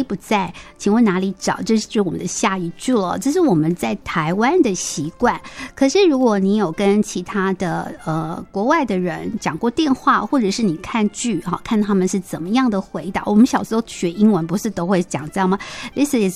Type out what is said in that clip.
不在？请问哪里找？这是我们的下一句了，这是我们在台湾的习惯。可是如果你有跟其他的国外的人讲过电话，或者是你看剧看他们是怎么样的回答。我们小时候学英文不是都会讲这样吗？ This is